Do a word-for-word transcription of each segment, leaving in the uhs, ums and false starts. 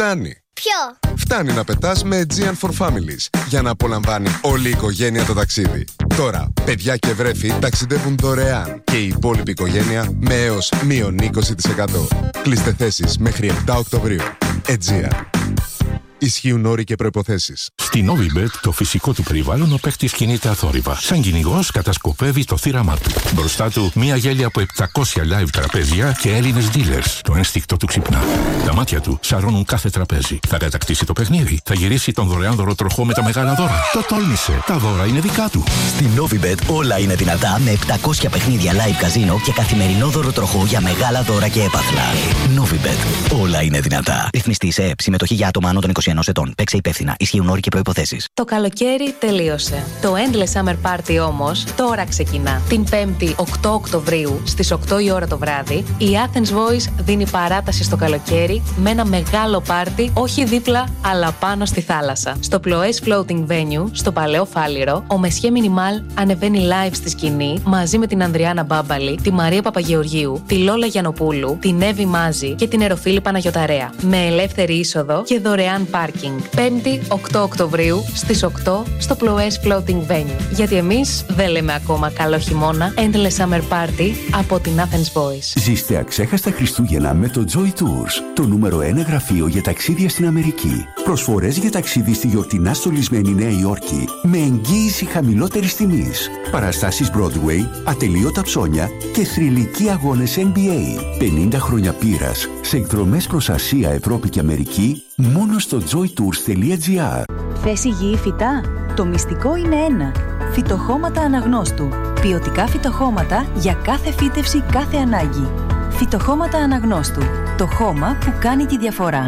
Φτάνει. Ποιο? Φτάνει να πετάς με Aegean for Families για να απολαμβάνει όλη η οικογένεια το ταξίδι. Τώρα, παιδιά και βρέφη ταξιδεύουν δωρεάν και η υπόλοιπη οικογένεια με έως μείον είκοσι τοις εκατό. Κλείστε θέσεις μέχρι επτά Οκτωβρίου. Aegean. Ισχύουν όροι και προϋποθέσεις. Στη Novibet, το φυσικό του περιβάλλον, ο παίκτης κινείται αθόρυβα. Σαν κυνηγός κατασκοπεύει το θύραμά του. Μπροστά του, μία γέλια από επτακόσια live τραπέζια και Έλληνες dealers. Το ένστικτο του ξυπνά. Τα μάτια του σαρώνουν κάθε τραπέζι. Θα κατακτήσει το παιχνίδι. Θα γυρίσει τον δωρεάν δωροτροχό με τα μεγάλα δώρα. Το τόλμησε. Τα δώρα είναι δικά του. Στη Novibet όλα είναι δυνατά με επτακόσια παιχνίδια live καζίνο και καθημερινό δωροτροχό για μεγάλα δώρα και έπαθλα. Novibet. Όλα είναι δυνατά. Ρυθμιστή σε ΕΕΠ. Συμμετοχή για άτομα άνω των είκοσι ενός ετών. Παίξε υπεύθυνα. Ισχύουν όροι και προϋποθέσεις. Το καλοκαίρι τελείωσε. Το Endless Summer Party όμως τώρα ξεκινά. Την Πέμπτη οκτώ Οκτωβρίου στις οκτώ η ώρα το βράδυ, η Athens Voice δίνει παράταση στο καλοκαίρι με ένα μεγάλο πάρτι, όχι δίπλα, αλλά πάνω στη θάλασσα. Στο Ploes Floating Venue, στο Παλαιό Φάληρο, ο Μεσιέ Μινιμάλ ανεβαίνει live στη σκηνή μαζί με την Ανδριάνα Μπάμπαλη, τη Μαρία Παπαγεωργίου, τη Λόλα Γιαννοπούλου, την Εύη Μάζη και την Εροφίλη Παναγιωταρέα. Με ελεύθερη είσοδο και δωρεάν πάρκινγκ. Πέμπτη οκτώ Οκτωβρίου στις οκτώ στο Ploes Floating Venue. Γιατί εμείς δεν λέμε ακόμα καλό χειμώνα. Endless Summer Party από την Athens Voice. Ζήστε αξέχαστα Χριστούγεννα με το Joy Tours, το νούμερο ένα γραφείο για ταξίδια στην Αμερική. Προσφορές για ταξίδι στη γιορτινά στολισμένη Νέα Υόρκη με εγγύηση χαμηλότερης τιμής. Παραστάσεις Broadway, ατελείωτα ψώνια και θρυλικοί αγώνες N B A. πενήντα χρόνια πείρας σε εκδρομές προς Ασία, Ευρώπη και Αμερική μόνο στο joy tours τελεία gr. Θες υγιή φυτά? Το μυστικό είναι ένα. Φυτοχώματα Αναγνώστου. Ποιοτικά φυτοχώματα για κάθε φύτευση, κάθε ανάγκη. Φυτοχώματα Αναγνώστου. Το χώμα που κάνει τη διαφορά.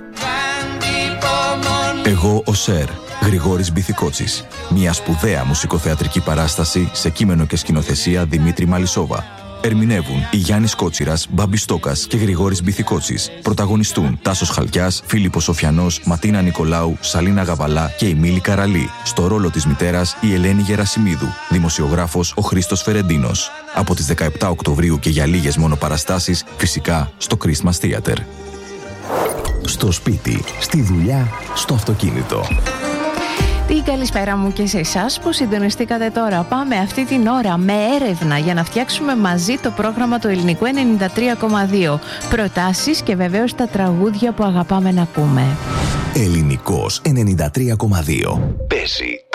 Εγώ ο Σερ, Γρηγόρης Μπιθικότσης. Μια σπουδαία μουσικοθεατρική παράσταση σε κείμενο και σκηνοθεσία Δημήτρη Μαλισσόβα. Ερμηνεύουν η Γιάννης Κότσιρας, Μπάμπης Στόκας και Γρηγόρης Μπιθικότσης. Πρωταγωνιστούν Τάσος Χαλκιάς, Φίλιππος Σοφιανός, Ματίνα Νικολάου, Σαλίνα Γαβαλά και η Μίλη Καραλή. Στο ρόλο της μητέρας η Ελένη Γερασιμίδου. Δημοσιογράφος ο Χρήστος Φερεντίνος. Από τις δεκαεπτά Οκτωβρίου και για λίγες μόνο παραστάσεις, φυσικά στο Christmas Theater. Στο σπίτι, στη δουλειά, στο αυτοκίνητο. Την καλησπέρα μου και σε εσάς που συντονιστήκατε τώρα. Πάμε αυτή την ώρα με έρευνα για να φτιάξουμε μαζί το πρόγραμμα του Ελληνικού ενενήντα τρία κόμμα δύο. Προτάσεις και βεβαίως τα τραγούδια που αγαπάμε να ακούμε. Ελληνικός ενενήντα τρία κόμμα δύο. Παίζει